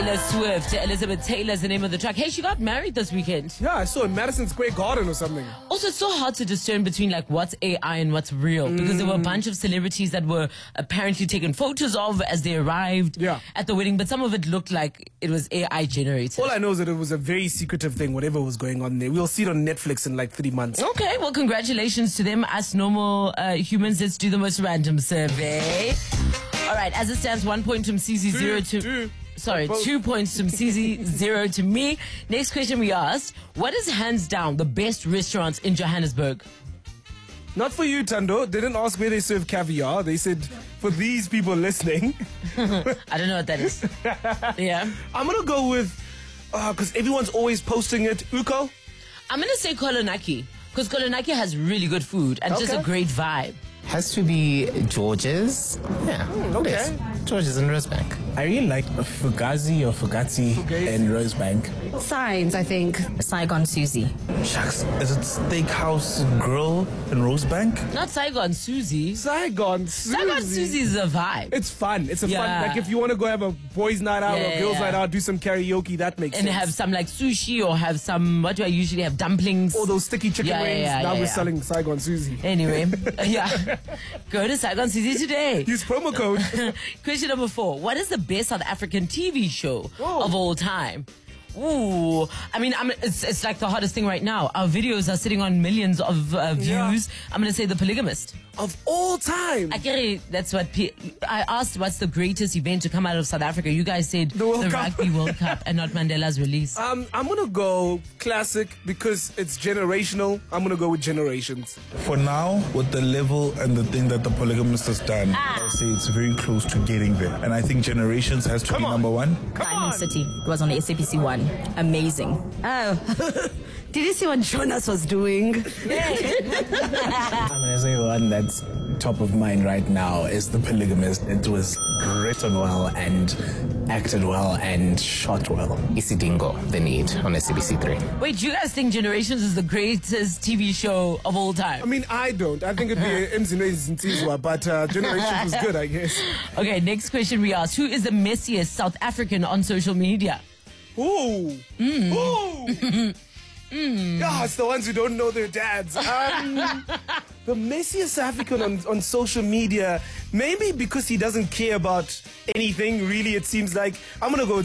Taylor Swift. Elizabeth Taylor's the name of the track. Hey, she got married this weekend. Yeah, I saw in Madison Square Garden or something. Also, it's so hard to discern between like what's AI and what's real because there were a bunch of celebrities that were apparently taken photos of as they arrived at the wedding, but some of it looked like it was AI generated. All I know is that it was a very secretive thing, whatever was going on there. We'll see it on Netflix in like 3 months. Okay, well, congratulations to them. Us normal humans, let's do the most random survey. All right, as it stands, 1 point from CZ, 0 to... Sorry, 2 points from CZ, 0 to me. Next question we asked, what is hands down the best restaurants in Johannesburg? Not for you, Tando. They didn't ask where they serve caviar. They said, for these people listening. I don't know what that is. Yeah. I'm going to go with, because everyone's always posting it, Uko. I'm going to say Kolonaki, because Kolonaki has really good food and just a great vibe. Has to be George's. Yeah. Okay. Yes. George's in Rosebank. I really like Fugazi or Fugazi in Rosebank. Signs, I think. Saigon Susie. Shucks, is it Steakhouse Grill in Rosebank? Not Saigon Susie. Saigon Susie. Saigon Susie is a vibe. It's fun. It's a fun, like if you want to go have a boys' night out or girls' night out, do some karaoke, that makes sense. And have some like sushi or have some, what do I usually have, dumplings? All those sticky chicken wings. Now we're selling Saigon Susie. Anyway, go to Saigon Susie today. Use promo code. Question number 4. What is the best South African TV show of all time? Ooh, I mean, it's like the hottest thing right now. Our videos are sitting on millions of views. I'm going to say The Polygamist. Of all time. That's what I asked. What's the greatest event to come out of South Africa? You guys said the Rugby World Cup and not Mandela's release. I'm gonna go classic because it's generational. I'm gonna go with Generations. For now, with the level and the thing that The Polygamist has done, I'll say it's very close to getting there. And I think Generations has to be number one. Diamond City. It was on the SABC 1. Amazing. Oh. Did you see what Jonas was doing? I'm gonna say the one that's top of mind right now is The Polygamist. It was written well and acted well and shot well. Isidingo, The Need on SABC 3. Wait, do you guys think Generations is the greatest TV show of all time? I mean, I don't. I think it'd be Mzinwezi Nsizwa, but Generations was good, I guess. Okay, next question we asked. Who is the messiest South African on social media? Ooh. Ooh. Yeah, it's the ones who don't know their dads. The messiest African on social media, maybe because he doesn't care about anything, really, it seems like. I'm going to go